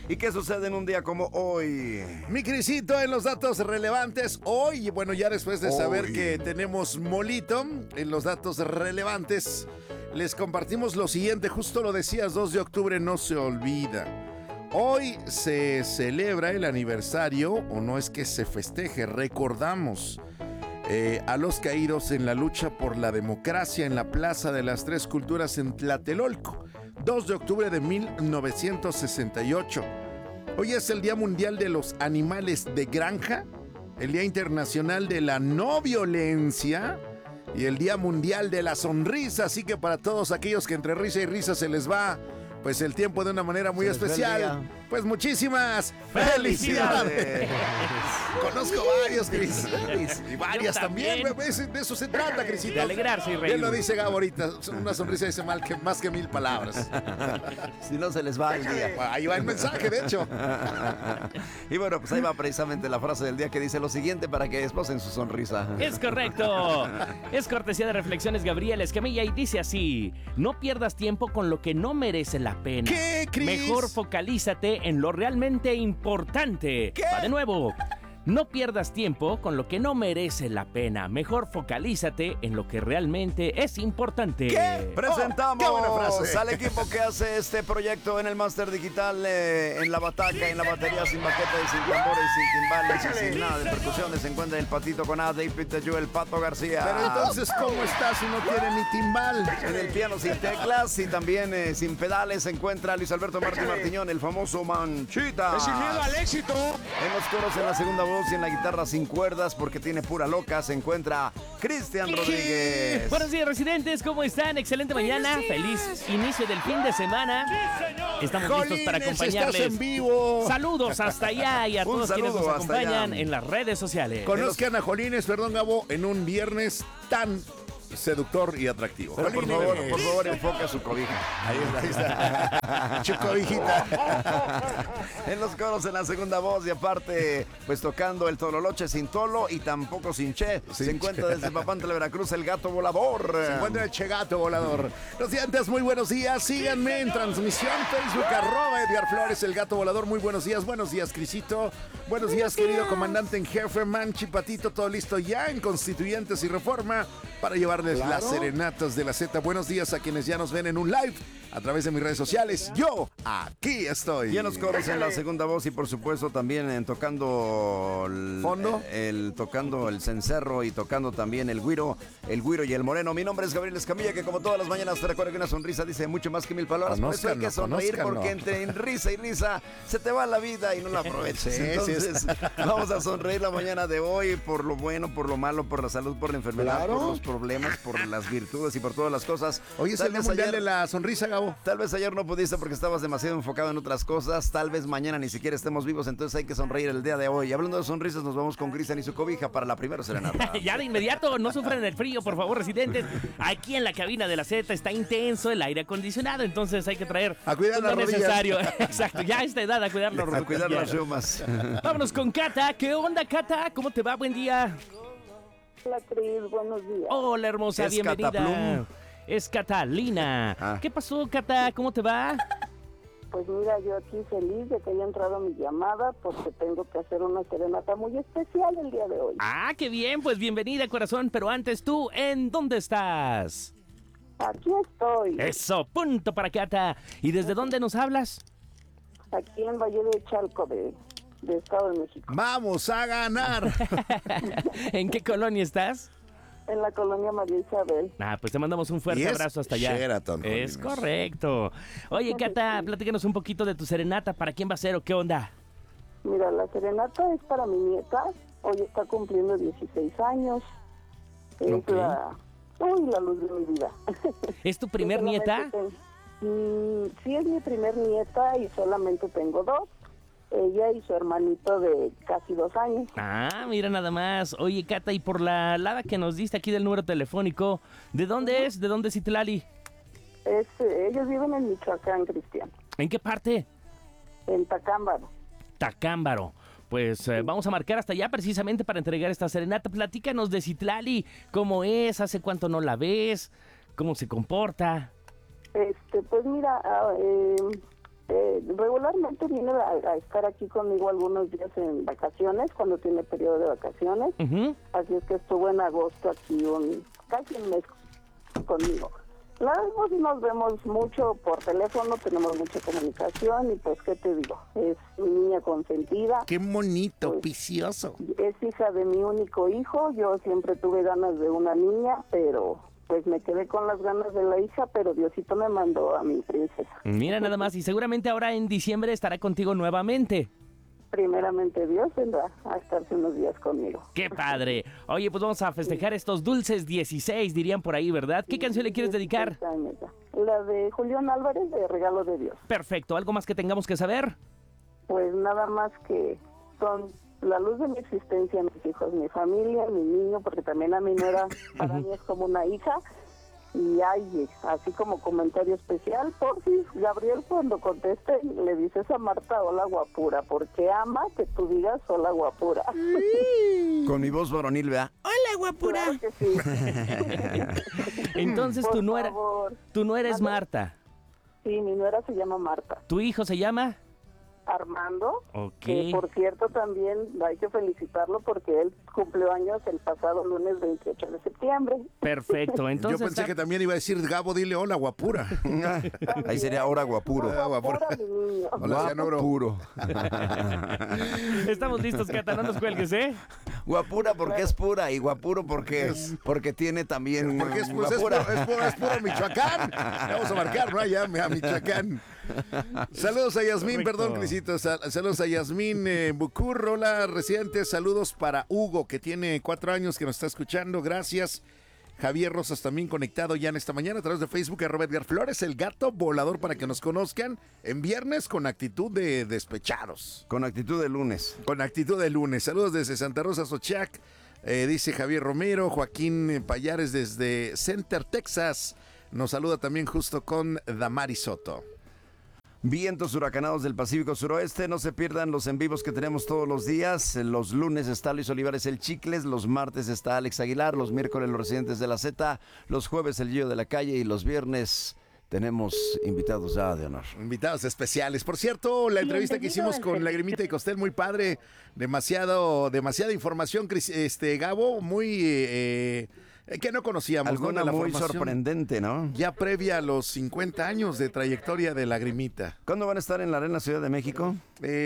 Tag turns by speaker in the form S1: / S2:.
S1: ¿Y qué sucede en un día como hoy?
S2: Mi Crisito, en los datos relevantes, hoy, bueno, ya después de saber que tenemos molito, en los datos relevantes, les compartimos lo siguiente, justo lo decías, 2 de octubre no se olvida. Hoy se celebra el aniversario, o no es que se festeje, recordamos a los caídos en la lucha por la democracia en la Plaza de las Tres Culturas en Tlatelolco, 2 de octubre de 1968. Hoy es el Día Mundial de los Animales de Granja, el Día Internacional de la No Violencia y el Día Mundial de la Sonrisa. Así que para todos aquellos que entre risa y risa se les va pues el tiempo de una manera muy especial, pues muchísimas felicidades. Conozco varios, Cris. Y varias también. De eso se trata, Crisito.
S3: De alegrarse y reír.
S2: Bien lo dice Gabo ahorita. Una sonrisa dice más que 1000 palabras.
S1: Si no se les va el día.
S2: Ahí va el mensaje, de hecho.
S1: Y bueno, pues ahí va precisamente la frase del día que dice lo siguiente para que esposen su sonrisa.
S3: Es correcto. Es cortesía de Reflexiones Gabriel Escamilla y dice así: no pierdas tiempo con lo que no merece la pena.
S2: ¿Qué, Cris?
S3: Mejor focalízate en lo realmente importante.
S2: ¿Qué?
S3: Va de nuevo. No pierdas tiempo con lo que no merece la pena. Mejor focalízate en lo que realmente es importante.
S1: ¿Qué? Presentamos
S2: qué buena frase.
S1: al equipo que hace este proyecto en el Máster Digital, en la bataca, en la batería, sin baqueta y sin tambores, sin timbales y sin nada de percusiones. Se encuentra el Patito con A, David Pitayu, el Pato García.
S2: Pero entonces, ¿cómo está si no tiene ni timbal?
S1: En el piano sin teclas y también sin pedales se encuentra Luis Alberto Martí Martiñón, el famoso Manchita.
S4: ¡Es sin miedo al éxito!
S1: En los coros, en la segunda voz y en la guitarra sin cuerdas porque tiene pura loca se encuentra Cristian Rodríguez.
S3: Buenos días, residentes, ¿cómo están? Excelente mañana, feliz inicio del fin de semana. Estamos listos para acompañarles.
S2: Estás en vivo.
S3: Saludos hasta allá y a
S1: Un
S3: todos quienes nos
S1: saludo hasta
S3: acompañan
S1: allá.
S3: en las redes sociales.
S2: Conozcan a Jolines, perdón, Gabo, en un viernes tan seductor y atractivo.
S1: Pero por favor, enfoca su cobija.
S2: Ahí está. Chocobijita.
S1: En los coros, en la segunda voz y aparte, pues tocando el tololoche sin tolo y tampoco sin che. Se encuentra desde Papantla, Veracruz, el Gato Volador.
S2: Se encuentra el Che Gato Volador. Los dientes, muy buenos días. Síganme en transmisión Facebook, @Edgar Flores, el Gato Volador. Muy buenos días, Crisito. Buenos días, querido comandante en jefe, Manchi, Patito, todo listo ya en Constituyentes y Reforma para llevarles las serenatas de la Z. Buenos días a quienes ya nos ven en un live a través de mis redes sociales. Yo aquí estoy.
S1: Y en los coros, en la segunda voz y por supuesto también tocando el
S2: fondo,
S1: tocando el cencerro y tocando también el güiro y el moreno. Mi nombre es Gabriel Escamilla, que como todas las mañanas te recuerdo que una sonrisa dice mucho más que 1000 palabras. Por eso hay que sonreír, porque entre risa y risa se te va la vida y no la aproveches. Entonces vamos a sonreír la mañana de hoy por lo bueno, por lo malo, por la salud, por la enfermedad, por los problemas, por las virtudes y por todas las cosas.
S2: Hoy es el Día Mundial de la Sonrisa, Gabo.
S1: Tal vez ayer no pudiste porque estabas demasiado enfocado en otras cosas. Tal vez mañana ni siquiera estemos vivos, entonces hay que sonreír el día de hoy. Y hablando de sonrisas, nos vamos con Cristian y su cobija para la primera serenata.
S3: Ya de inmediato, no sufran el frío, por favor, residentes. Aquí en la cabina de la Z está intenso el aire acondicionado, entonces hay que traer
S2: a cuidar
S3: lo necesario. Exacto, ya a esta edad a cuidar
S1: a cuidar las reumas.
S3: Vámonos con Cata. ¿Qué onda, Cata? ¿Cómo te va? Buen día.
S5: Hola, Cris, buenos días.
S3: Hola, hermosa,
S1: ¿Es
S3: bienvenida.
S1: Cataplum?
S3: Es Catalina. ¿Qué pasó, Cata? ¿Cómo te va?
S5: Pues mira, yo aquí feliz de que haya entrado mi llamada porque tengo que hacer una serenata muy especial el día de hoy.
S3: Ah, qué bien, pues bienvenida, corazón. Pero antes tú, ¿en dónde estás?
S5: Aquí estoy.
S3: Eso, punto para Cata. ¿Y desde dónde nos hablas?
S5: Aquí en Valle de Chalco, de Estado de México.
S2: ¡Vamos a ganar!
S3: ¿En qué colonia estás?
S5: En la colonia María Isabel.
S3: Pues te mandamos un fuerte abrazo hasta allá.
S2: Sheraton,
S3: es correcto. Oye, Cata, platícanos un poquito de tu serenata. ¿Para quién va a ser o qué onda?
S5: Mira, la serenata es para mi nieta. Hoy está cumpliendo 16 años. Es la luz de mi vida.
S3: ¿Es tu primer nieta?
S5: Sí, es mi primer nieta y solamente tengo 2. Ella y su hermanito de casi 2 años.
S3: Mira nada más. Oye, Cata, y por la alada que nos diste aquí del número telefónico, ¿de dónde es? ¿De dónde es Citlali?
S5: Ellos viven en Michoacán, Cristian.
S3: ¿En qué parte?
S5: En Tacámbaro.
S3: Tacámbaro. Pues vamos a marcar hasta allá precisamente para entregar esta serenata. Platícanos de Citlali, ¿cómo es? ¿Hace cuánto no la ves? ¿Cómo se comporta?
S5: Pues mira, Regularmente viene a estar aquí conmigo algunos días en vacaciones, cuando tiene periodo de vacaciones. Así es que estuvo en agosto aquí casi un mes conmigo. Nos vemos mucho por teléfono, tenemos mucha comunicación y pues, ¿qué te digo? Es mi niña consentida.
S2: ¡Qué bonito,
S5: pues,
S2: precioso!
S5: Es hija de mi único hijo. Yo siempre tuve ganas de una niña, pero pues me quedé con las ganas de la hija, pero Diosito me mandó a mi princesa.
S3: Mira nada más, y seguramente ahora en diciembre estará contigo nuevamente.
S5: Primeramente Dios vendrá a estarse unos días conmigo.
S3: ¡Qué padre! Oye, pues vamos a festejar estos dulces 16, dirían por ahí, ¿verdad? ¿Qué canción le quieres dedicar?
S5: La de Julián Álvarez, de Regalo de Dios.
S3: Perfecto, ¿algo más que tengamos que saber?
S5: Pues nada más que son la luz de mi existencia, mis hijos, mi familia, mi niño, porque también a mi nuera para mí es como una hija. Y hay, así como comentario especial, porfis, Gabriel, cuando conteste, le dices a Marta, hola guapura, porque ama que tú digas hola guapura.
S1: Con mi voz varonil, ¿verdad?
S3: Hola guapura.
S5: Claro que sí.
S3: Entonces
S5: Por
S3: tu nuera es
S5: ¿Mande?
S3: Marta.
S5: Sí, mi nuera se llama Marta.
S3: ¿Tu hijo se llama?
S5: Armando,
S3: Ok.
S5: que por cierto también hay que felicitarlo porque él cumplió años el pasado lunes 28 de septiembre.
S3: Perfecto, entonces...
S2: Yo pensé que también iba a decir, Gabo, dile hola, guapura.
S1: Ahí sería ahora guapuro.
S5: Guapura, mi niño.
S2: Hola, Cianuro.
S1: Guapuro.
S3: Estamos listos, Cata, no nos cuelgues, ¿eh?
S1: Guapura porque es pura y guapuro porque tiene también
S2: Porque es
S1: guapura.
S2: puro Michoacán. Vamos a marcar, ¿no? Allá a Michoacán. Saludos a Yasmín,
S3: Correcto.
S2: perdón, Crisito. Saludos a Yasmín Bucurro, hola, residentes. Saludos para Hugo, que tiene 4 años, que nos está escuchando. Gracias. Javier Rosas también conectado ya en esta mañana a través de Facebook, @Edgar Flores, el gato volador, para que nos conozcan en viernes con actitud de despechados.
S1: Con actitud de lunes.
S2: Con actitud de lunes. Saludos desde Santa Rosa, Xochac. Dice Javier Romero. Joaquín Payares desde Center, Texas. Nos saluda también justo con Damari Soto.
S1: Vientos huracanados del Pacífico Suroeste, no se pierdan los en vivos que tenemos todos los días. Los lunes está Luis Olivares el Chicles, los martes está Alex Aguilar, los miércoles los residentes de la Z, los jueves el Gillo de la Calle y los viernes tenemos invitados ya de honor.
S2: Invitados especiales. Por cierto, la entrevista que hicimos con Lagrimita y Costel, muy padre, demasiada información, Gabo, muy... que no conocíamos.
S1: Alguna
S2: ¿no? La
S1: muy
S2: formación
S1: sorprendente, ¿no?
S2: ya previa a los 50 años de trayectoria de Lagrimita.
S1: ¿Cuándo van a estar en la Arena Ciudad de México?